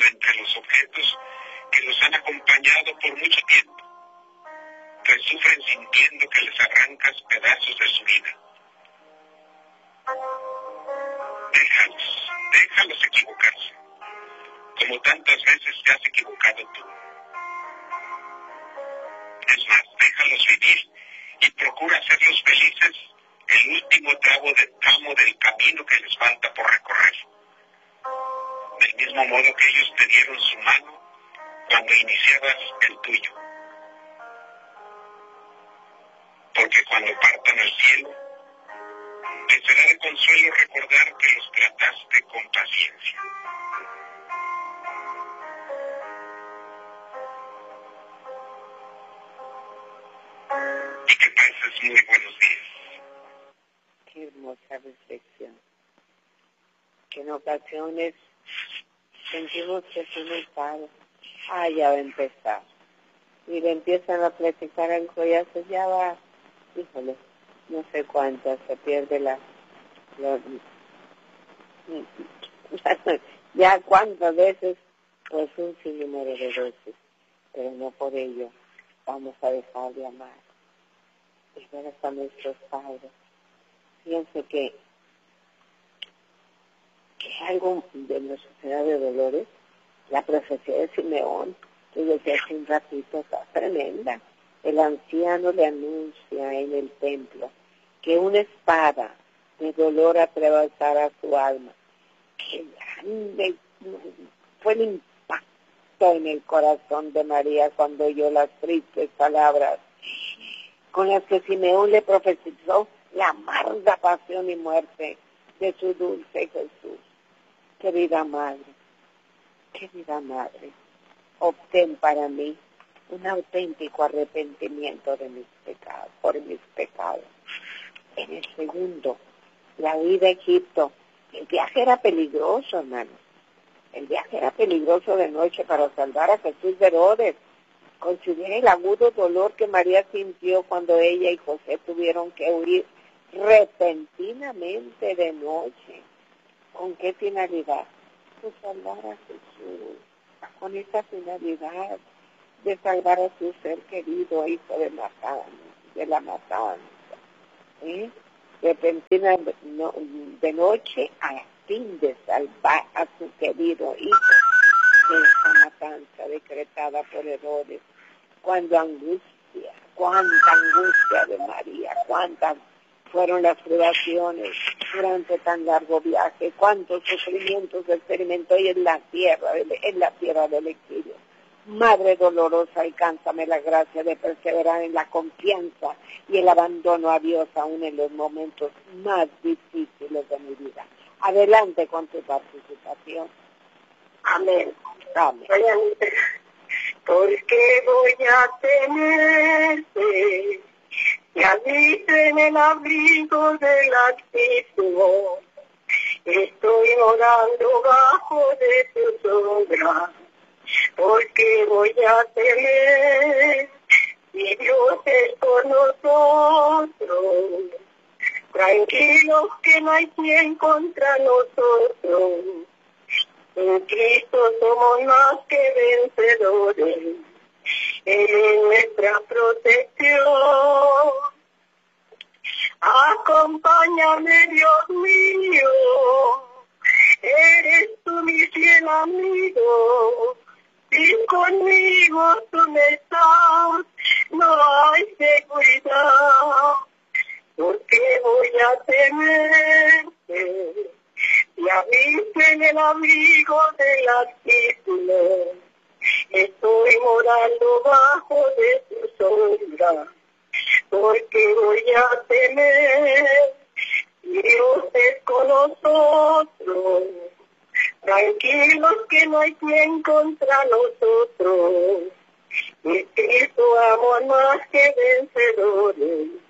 buscando entre los objetos que los han acompañado por mucho tiempo, que sufren sintiendo que les arrancas pedazos de su vida. Déjalos equivocarse, como tantas veces te has equivocado tú. Es más, déjalos vivir y procura hacerlos felices el último tramo del camino que les falta por recorrer. Del mismo modo que ellos te dieron su mano cuando iniciabas el tuyo. Porque cuando partan al cielo, te será de consuelo recordar que los trataste con paciencia. Y que pases muy buenos días. Qué hermosa reflexión. Que en ocasiones sentimos que son muy caros. Ya va a empezar. Y le empiezan a platicar algo y hace, ya va, híjole, no sé cuántas, se pierde ya cuántas veces, pues un sinnúmero de veces, pero no por ello vamos a dejar de amar y ver a nuestros padres. Fíjense que algo de nuestra Señora de Dolores, la profecía de Simeón, que decía hace un ratito, está tremenda. El anciano le anuncia en el templo que una espada de dolor atravesará su alma. Qué grande fue el impacto en el corazón de María cuando oyó las tristes palabras con las que Simeón le profetizó la amarga pasión y muerte de su dulce Jesús. Querida madre, obtén para mí un auténtico arrepentimiento de mis pecados, por mis pecados. En el segundo, la huida a Egipto. El viaje era peligroso, hermano. El viaje era peligroso de noche para salvar a Jesús de Herodes. Considera el agudo dolor que María sintió cuando ella y José tuvieron que huir repentinamente de noche. ¿Con qué finalidad? Pues salvar a Jesús. Con esa finalidad de salvar a su ser querido, hijo de la matanza. Repentina de noche a fin de salvar a su querido hijo de esa matanza decretada por Herodes. Cuánta angustia de María, cuántas fueron las privaciones durante tan largo viaje, cuántos sufrimientos experimentó en la tierra del exilio. Madre dolorosa, alcánzame la gracia de perseverar en la confianza y el abandono a Dios aún en los momentos más difíciles de mi vida. Adelante con tu participación. Amén. Amén. Porque voy a tenerte y habito en el abrigo del Altísimo. Estoy orando bajo de tu sombra, porque voy a temer y Dios es con nosotros. Tranquilos que no hay quien contra nosotros. En Cristo somos más que vencedores. Él es nuestra protección. Acompáñame, Dios mío. Eres tú mi fiel amigo. Y conmigo tú me estás. No hay seguridad. Porque voy a temerte. Y habito en el abrigo del Altísimo. Estoy morando bajo de tu sombra, porque voy a temer, Dios es con nosotros. Tranquilos que no hay quien contra nosotros. Mi Cristo amor más que vencedores.